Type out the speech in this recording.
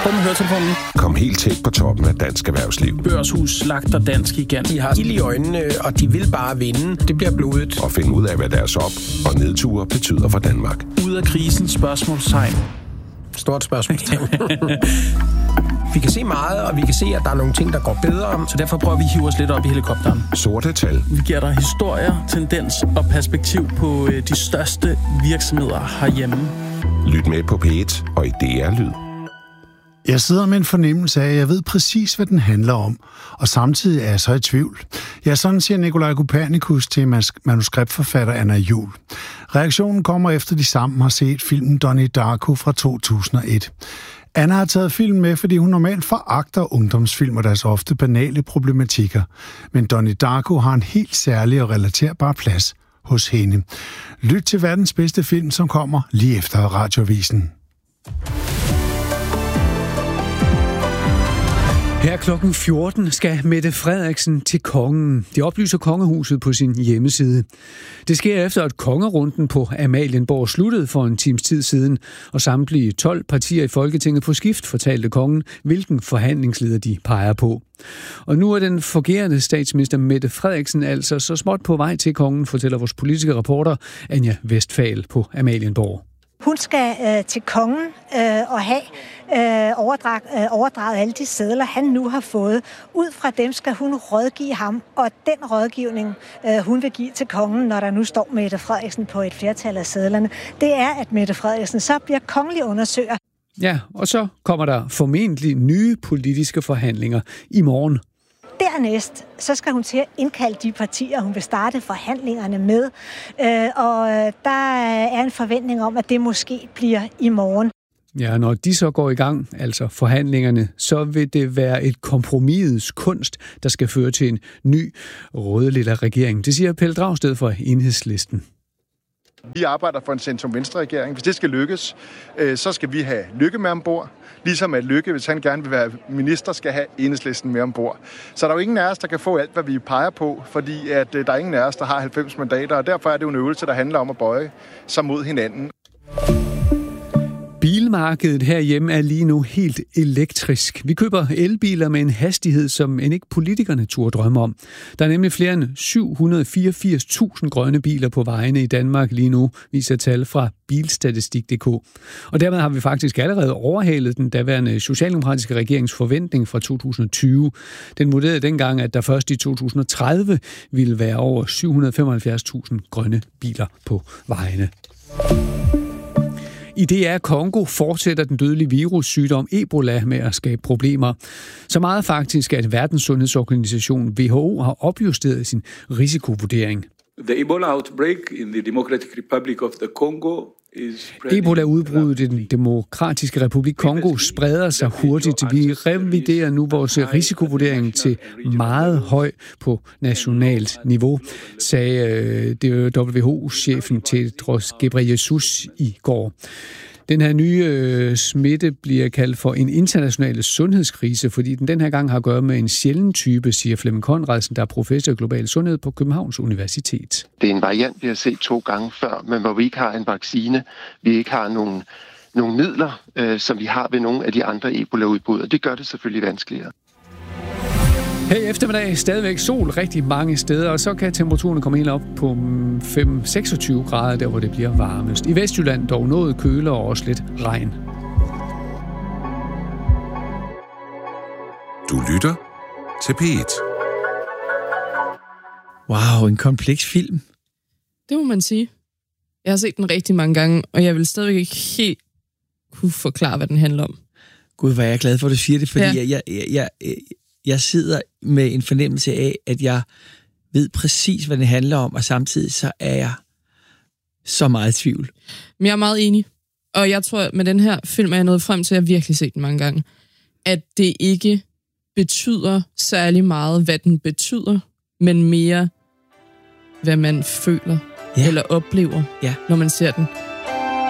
På med høretelefonen. Kom helt tæt på toppen af dansk erhvervsliv. Børshus slagter dansk gigant. De har ild i øjnene, og de vil bare vinde. Det bliver blodet. Og finde ud af, hvad deres op- og nedture betyder for Danmark. Ud af krisen, spørgsmålstegn. Stort spørgsmålstegn. Vi kan se meget, og vi kan se, at der er nogle ting, der går bedre. Så derfor prøver vi at hive os lidt op i helikopteren. Sorte tal. Vi giver dig historier, tendens og perspektiv på de største virksomheder herhjemme. Lyt med på P1 og i DR Lyd. Jeg sidder med en fornemmelse af, at jeg ved præcis, hvad den handler om, og samtidig er jeg så i tvivl. Ja, sådan siger Nikolaj Kopernikus til manuskriptforfatter Anna Juhl. Reaktionen kommer efter de sammen har set filmen Donnie Darko fra 2001. Anna har taget film med, fordi hun normalt foragter ungdomsfilm og deres ofte banale problematikker. Men Donnie Darko har en helt særlig og relaterbar plads hos hende. Lyt til verdens bedste film, som kommer lige efter Radioavisen. Her klokken 14 skal Mette Frederiksen til kongen. Det oplyser kongehuset på sin hjemmeside. Det sker efter, at kongerunden på Amalienborg sluttede for en times tid siden, og samtlige 12 partier i Folketinget på skift fortalte kongen, hvilken forhandlingsleder de peger på. Og nu er den fungerende statsminister Mette Frederiksen altså så småt på vej til kongen, fortæller vores politiske reporter Anja Westphal på Amalienborg. Hun skal til kongen og have overdraget alle de sedler, han nu har fået. Ud fra dem skal hun rådgive ham, og den rådgivning, hun vil give til kongen, når der nu står Mette Frederiksen på et flertal af sedlerne, det er, at Mette Frederiksen så bliver kongelig undersøger. Ja, og så kommer der formentlig nye politiske forhandlinger i morgen. Dernæst, så skal hun til at indkalde de partier, hun vil starte forhandlingerne med. Og der er en forventning om, at det måske bliver i morgen. Ja, når de så går i gang, altså forhandlingerne, så vil det være et kompromisets kunst, der skal føre til en ny røde-lilla regering. Det siger Pelle Dragsted fra Enhedslisten. Vi arbejder for en centrum-venstre-regering. Hvis det skal lykkes, så skal vi have Lykke med ombord. Ligesom at Lykke, hvis han gerne vil være minister, skal have Enhedslisten med ombord. Så der er jo ingen af os, der kan få alt, hvad vi peger på, fordi at der er ingen af os, der har 90 mandater, og derfor er det jo en øvelse, der handler om at bøje sig mod hinanden. Bilmarkedet herhjemme er lige nu helt elektrisk. Vi køber elbiler med en hastighed, som end ikke politikerne turde drømme om. Der er nemlig flere end 784.000 grønne biler på vejene i Danmark lige nu, viser tal fra bilstatistik.dk. Og dermed har vi faktisk allerede overhalet den daværende socialdemokratiske regerings forventning fra 2020. Den vurderede dengang, at der først i 2030 ville være over 775.000 grønne biler på vejene. I DR Kongo fortsætter den dødelige virussygdom Ebola med at skabe problemer. Så meget faktisk, at Verdenssundhedsorganisationen WHO har opjusteret sin risikovurdering. The Ebola outbreak in the Democratic Republic of the Congo Ebola-udbruddet i den demokratiske republik Kongo spreder sig hurtigt. Vi reviderer nu vores risikovurdering til meget høj på nationalt niveau, sagde WHO-chefen Tedros Ghebreyesus i går. Den her nye smitte bliver kaldt for en international sundhedskrise, fordi den her gang har at gøre med en sjælden type, siger Flemming Conradsen, der er professor i global sundhed på Københavns Universitet. Det er en variant, vi har set 2 gange før, men hvor vi ikke har en vaccine, vi ikke har nogle midler, som vi har ved nogle af de andre Ebola-udbrud, og det gør det selvfølgelig vanskeligere. Her i eftermiddag stadigvæk sol rigtig mange steder, og så kan temperaturen komme helt op på 5-26 grader, der hvor det bliver varmest. I Vestjylland dog noget køler og også lidt regn. Du lytter til P1. Wow, en kompleks film. Det må man sige. Jeg har set den rigtig mange gange, og jeg vil stadigvæk ikke helt kunne forklare, hvad den handler om. Gud, hvor er jeg glad for, at du siger det, fordi jeg sidder med en fornemmelse af, at jeg ved præcis, hvad det handler om, og samtidig så er jeg så meget i tvivl. Men jeg er meget enig, og jeg tror, at med den her film er jeg nået frem til, at jeg virkelig set den mange gange, at det ikke betyder særlig meget, hvad den betyder, men mere, hvad man føler eller oplever, når man ser den.